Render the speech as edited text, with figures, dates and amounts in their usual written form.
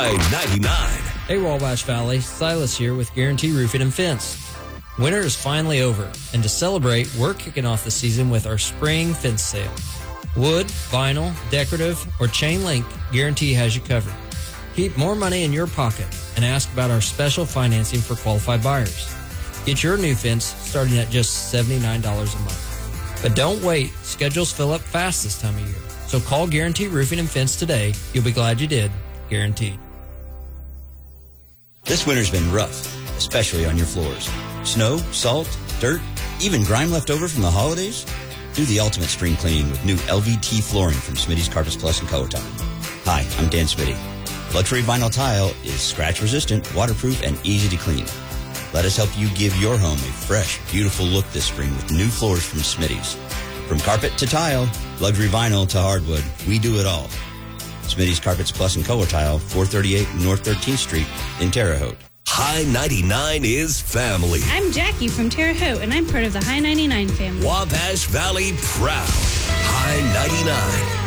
High 99. Hey, Wabash Valley. Silas here with Guarantee Roofing and Fence. Winter is finally over, and to celebrate, we're kicking off the season with our spring fence sale. Wood, vinyl, decorative, or chain link, Guarantee has you covered. Keep more money in your pocket and ask about our special financing for qualified buyers. Get your new fence starting at just $79 a month. But don't wait. Schedules fill up fast this time of year. So call Guarantee Roofing and Fence today. You'll be glad you did. Guaranteed. This winter's been rough, especially on your floors. Snow, salt, dirt, even grime left over from the holidays? Do the ultimate spring cleaning with new LVT flooring from Smitty's Carpets Plus and Color Time. Hi, I'm Dan Smitty. Luxury vinyl tile is scratch-resistant, waterproof, and easy to clean. Let us help you give your home a fresh, beautiful look this spring with new floors from Smitty's. From carpet to tile, luxury vinyl to hardwood, we do it all. Smitty's Carpets Plus and Color Tile, 438 North 13th Street in Terre Haute. High 99 is family. I'm Jackie from Terre Haute, and I'm part of the High 99 family. Wabash Valley proud. High 99.